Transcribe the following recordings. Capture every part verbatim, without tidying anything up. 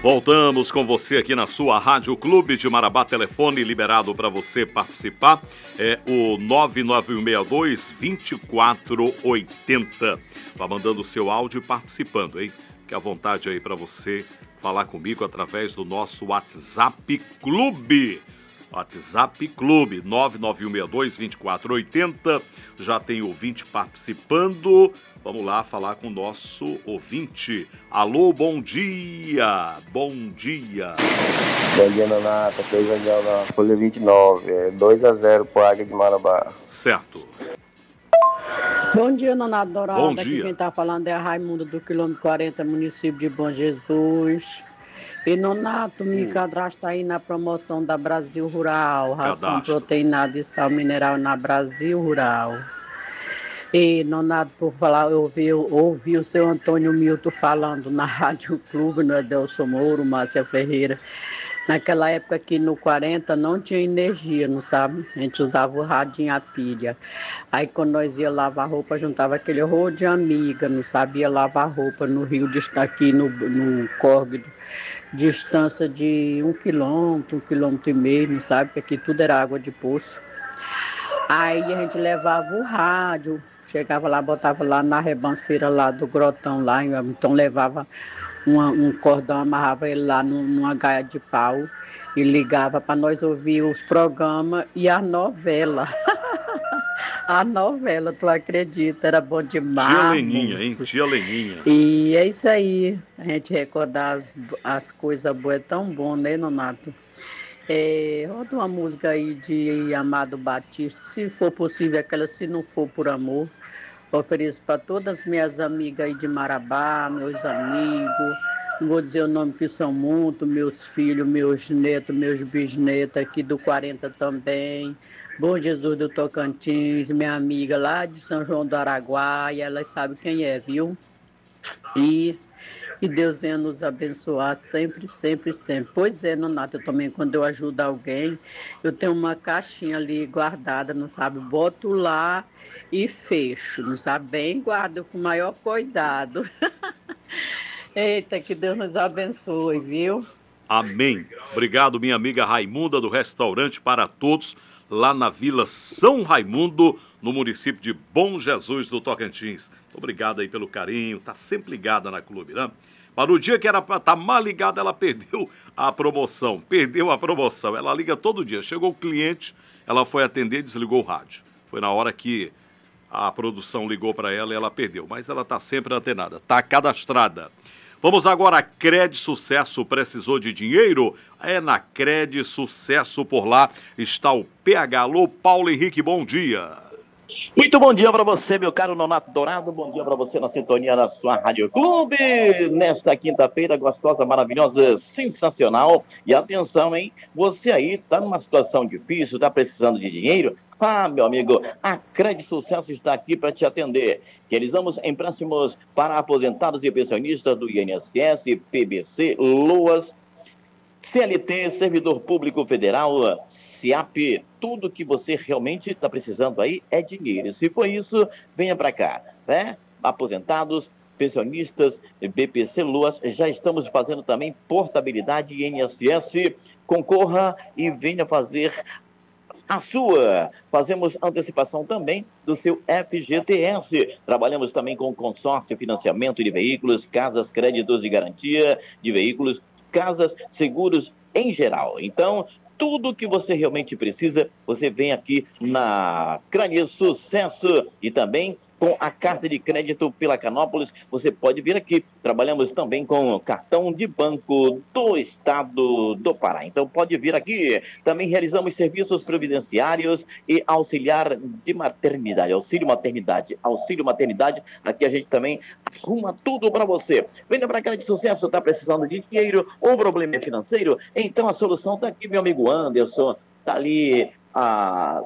Voltamos com você aqui na sua Rádio Clube de Marabá. Telefone liberado para você participar é o nove nove um seis dois, dois quatro oito zero. Vá mandando o seu áudio e participando, hein? Fique à vontade aí para você falar comigo através do nosso WhatsApp Clube. WhatsApp Clube nove nove um seis dois, dois quatro oito zero. Já tem ouvinte participando. Vamos lá falar com o nosso ouvinte. Alô, bom dia. Bom dia. Bom dia, Nonato. Aqui é o Janiel na Folha vinte e nove. É dois a zero pro Águia de Marabá. Certo. Bom dia, Nonato Dourado. Bom Aqui dia. quem está falando é a Raimunda do quilômetro quarenta, município de Bom Jesus. E, Nonato, me cadastra aí na promoção da Brasil Rural, ração Cadastro. proteinada e sal mineral na Brasil Rural. E, Nonato, por falar, eu ouvi, eu ouvi o seu Antônio Milton falando na Rádio Clube, no Edelson Mouro, Márcia Ferreira. Naquela época aqui no quarenta não tinha energia, não sabe? A gente usava o radinho a pilha. Aí quando nós ia lavar roupa, juntava aquele rolo de amiga, não sabia lavar roupa no rio, de, aqui no, no córrego, distância de um quilômetro, um quilômetro e meio, não sabe? Porque aqui tudo era água de poço. Aí a gente levava o rádio, chegava lá, botava lá na rebanceira lá do grotão lá, então levava uma, um cordão, amarrava ele lá num, numa gaia de pau e ligava para nós ouvir os programas e a novela. A novela, tu acredita, era bom demais. Tia Leninha, moço. hein? Tia Leninha. E é isso aí, a gente recordar as, as coisas boas é tão bom, né, Nonato? É, roda uma música aí de Amado Batista, se for possível, aquela Se Não For Por Amor. Ofereço para todas as minhas amigas aí de Marabá, meus amigos, não vou dizer o nome que são muitos, meus filhos, meus netos, meus bisnetos aqui do quarenta também. Bom Jesus do Tocantins, minha amiga lá de São João do Araguaia, elas sabem quem é, viu? E que Deus venha nos abençoar sempre, sempre, sempre. Pois é, Nonato, eu também, quando eu ajudo alguém, eu tenho uma caixinha ali guardada, não sabe? Boto lá e fecho, não sabe? Bem, guardo com o maior cuidado. Eita, que Deus nos abençoe, viu? Amém. Obrigado, minha amiga Raimunda, do Restaurante para Todos, lá na Vila São Raimundo, no município de Bom Jesus do Tocantins. Obrigado aí pelo carinho, tá sempre ligada na Clube, né? Mas no dia que era para estar mal ligada, ela perdeu a promoção, perdeu a promoção. Ela liga todo dia. Chegou o cliente, ela foi atender e desligou o rádio. Foi na hora que a produção ligou para ela e ela perdeu. Mas ela tá sempre antenada, tá cadastrada. Vamos agora a Cred Sucesso. Precisou de dinheiro? É na Cred Sucesso, por lá está o P H. Alô, Paulo Henrique, bom dia. Muito bom dia para você, meu caro Nonato Dourado. Bom dia para você na sintonia da sua Rádio Clube. Nesta quinta-feira gostosa, maravilhosa, sensacional. E atenção, hein? Você aí tá numa situação difícil, tá precisando de dinheiro? Ah, meu amigo, a Cred Sucesso está aqui para te atender. Realizamos empréstimos para aposentados e pensionistas do I N S S, P B C, LOAS, C L T, Servidor Público Federal, S I A P, tudo que você realmente está precisando aí é dinheiro. Se for isso, venha para cá, né? Aposentados, pensionistas, B P C, LOAS, já estamos fazendo também portabilidade I N S S. Concorra e venha fazer a sua. Fazemos antecipação também do seu F G T S. Trabalhamos também com consórcio, financiamento de veículos, casas, créditos de garantia de veículos, casas, seguros em geral. Então, tudo que você realmente precisa, você vem aqui na Cred Sucesso e também com a carta de crédito pela Canópolis. Você pode vir aqui. Trabalhamos também com cartão de banco do estado do Pará. Então pode vir aqui. Também realizamos serviços previdenciários e auxiliar de maternidade, auxílio maternidade, auxílio maternidade. Aqui a gente também arruma tudo para você. Venha para a Cred Sucesso. Está precisando de dinheiro ou problema financeiro? Então a solução está aqui, meu amigo Anderson. Está ali a...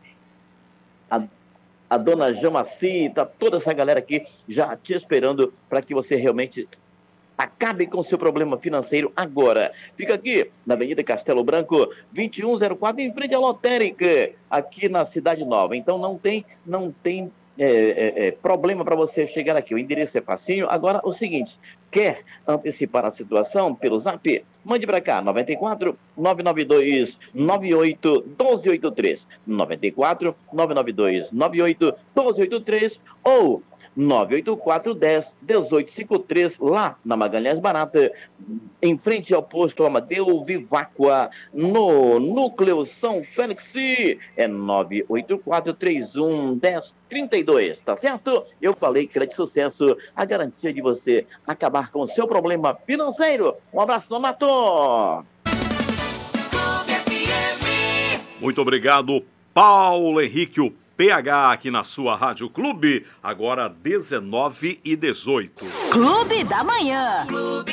a a dona Jamaci, tá toda essa galera aqui já te esperando para que você realmente acabe com o seu problema financeiro agora. Fica aqui na Avenida Castelo Branco, vinte e um zero quatro, em frente à lotérica, aqui na Cidade Nova. Então não tem, não tem é, é, é, problema para você chegar aqui. O endereço é facinho. Agora, o seguinte, quer antecipar a situação pelo Zap? Mande para cá, nove quatro, nove nove dois, nove oito, um dois oito três. nove quatro, nove nove dois, nove oito, um dois oito três ou nove oito quatro, dez, dezoito cinquenta e três, lá na Magalhães Barata, em frente ao posto Amadeu Viváqua, no Núcleo São Félix, é nove oito quatro, três um, um zero, três dois, tá certo? Eu falei que era de sucesso, a garantia de você acabar com o seu problema financeiro. Um abraço, Nonato! Muito obrigado, Paulo Henrique, o P H aqui na sua Rádio Clube, agora dezenove e dezoito. Clube da Manhã. Clube